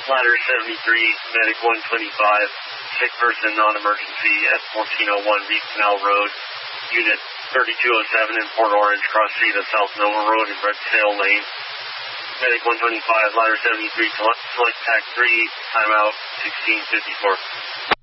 Ladder 73, Medic 125, sick person non-emergency at 1401 Reed Canal Road, Unit 3207 in Port Orange, cross street of South Nova Road and Redsail Lane. Medic 125, Ladder 73, select TAC 3, timeout 1654.